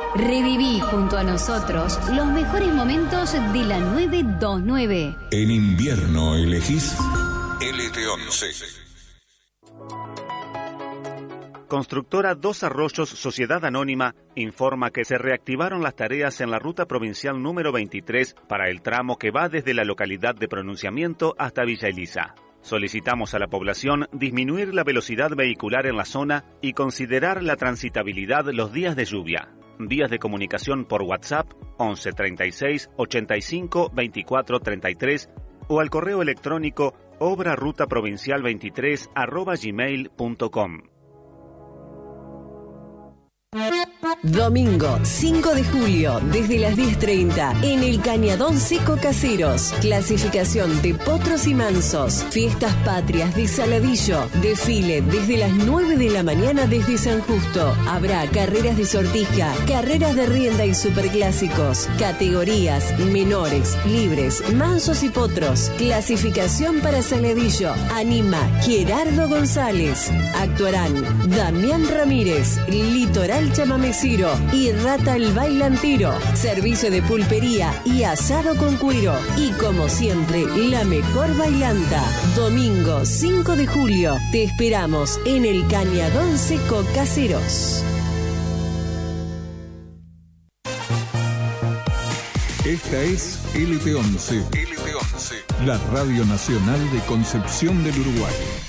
Reviví junto a nosotros los mejores momentos de la 929. En invierno elegís LT11. Constructora Dos Arroyos Sociedad Anónima informa que se reactivaron las tareas en la ruta provincial número 23 para el tramo que va desde la localidad de Pronunciamiento hasta Villa Elisa. Solicitamos a la población disminuir la velocidad vehicular en la zona y considerar la transitabilidad los días de lluvia. Vías de comunicación por WhatsApp 11 36 85 24 33 o al correo electrónico obrarutaprovincial23@gmail.com. Domingo 5 de julio, desde las 10:30, en el Cañadón Seco Caseros. Clasificación de potros y mansos. Fiestas patrias de Saladillo. Desfile desde las 9 de la mañana desde San Justo. Habrá carreras de sortija, carreras de rienda y superclásicos. Categorías menores, libres, mansos y potros. Clasificación para Saladillo. Anima Gerardo González. Actuarán Damián Ramírez, Litoral Chamameciro y Rata el Bailantero. Servicio de pulpería y asado con cuero. Y como siempre, la mejor bailanta. Domingo 5 de julio. Te esperamos en el Cañadón Seco Caseros. Esta es LT11. La Radio Nacional de Concepción del Uruguay.